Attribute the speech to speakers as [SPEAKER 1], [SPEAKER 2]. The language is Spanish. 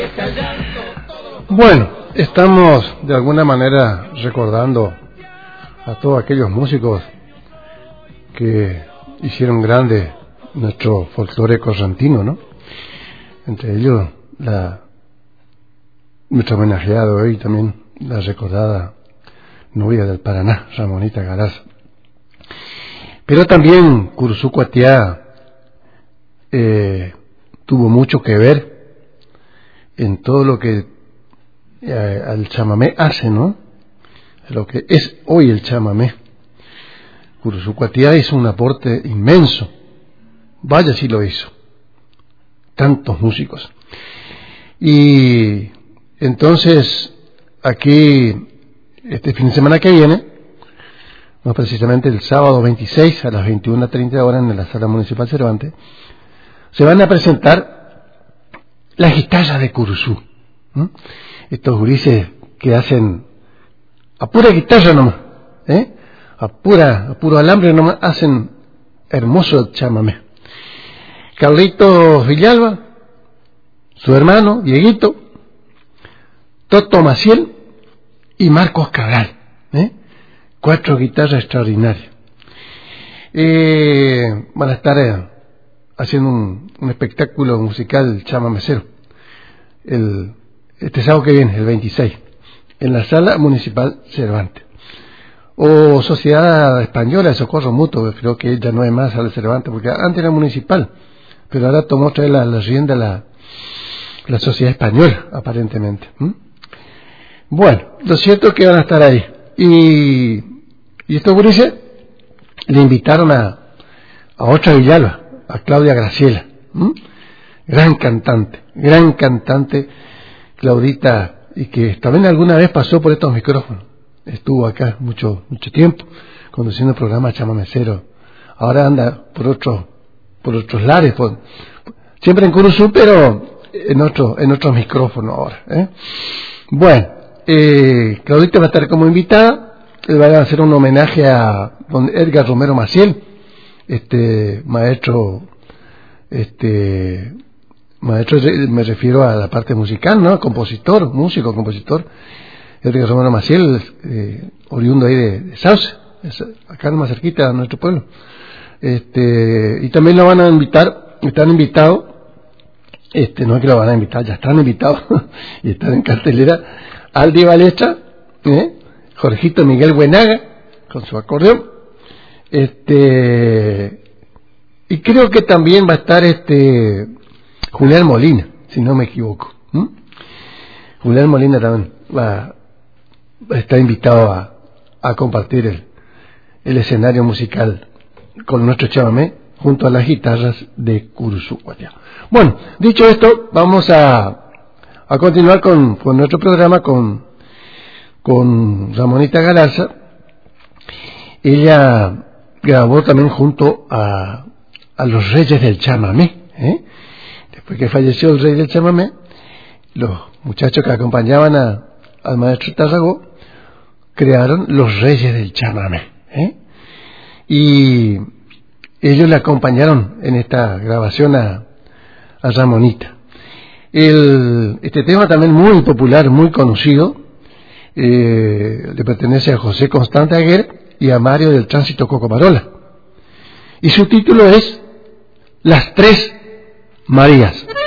[SPEAKER 1] Bueno, estamos de alguna manera recordando a todos aquellos músicos que hicieron grande nuestro folclore correntino, ¿no? Entre ellos nuestra homenajeada de hoy también, la recordada novia del Paraná, Ramonita Galaza. Pero también Curuzú Cuatiá tuvo mucho que ver en todo lo que al chamamé hace, ¿no? Lo que es hoy el chamamé. Curuzú Cuatiá hizo un aporte inmenso. Vaya si lo hizo. Tantos músicos. Y entonces, aquí, este fin de semana que viene, más precisamente el sábado 26 a las 21:30 horas en la Sala Municipal Cervantes, se van a presentar las guitarras de Curuzú. Estos gurises que hacen a pura guitarra nomás, a puro alambre nomás, hacen hermoso chamamé. Carlitos Villalba, su hermano Dieguito, Toto Maciel y Marcos Cabral, 4 guitarras extraordinarias. Van a estar haciendo un espectáculo musical chamamecero este sábado que viene, el 26, en la Sala Municipal Cervantes. O Sociedad Española de Socorro Mutuo, creo que ya no hay más Sala Cervantes, porque antes era municipal, pero ahora tomó otra vez la rienda la Sociedad Española, aparentemente. Bueno, lo cierto es que van a estar ahí. Y estos gurises le invitaron a otra Villalba, a Claudia Graciela, gran cantante Claudita, y que también alguna vez pasó por estos micrófonos, estuvo acá mucho tiempo conduciendo el programa chamamecero. Ahora anda por otros lares, siempre en Curuzú, pero en otros micrófonos ahora. Bueno, Claudita va a estar como invitada. Le van a hacer un homenaje a don Edgar Romero Maciel, maestro, me refiero a la parte musical, ¿no? Músico, compositor. Edgar Romero Maciel, oriundo ahí de Sauce, acá más cerquita de nuestro pueblo. Y también lo van a invitar, están invitados, no es que lo van a invitar, ya están invitados, y están en cartelera, Aldi Balestra, Jorgito Miguel Buenaga, con su acordeón, y creo que también va a estar Julián Molina, si no me equivoco. Julián Molina también está invitado a compartir el escenario musical con nuestro chamamé junto a las guitarras de Curuzú Cuatiá. Bueno, dicho esto, vamos a continuar con nuestro programa con Ramonita Galaza. Ella grabó también junto a los Reyes del Chamamé. Después que falleció el Rey del Chamamé, los muchachos que acompañaban al maestro Tarragó crearon los Reyes del Chamamé. Y ellos le acompañaron en esta grabación a Ramonita. Este tema también muy popular, muy conocido, le pertenece a José Constante Aguer y a Mario del Tránsito Cocomarola. Y su título es Las Tres Marías.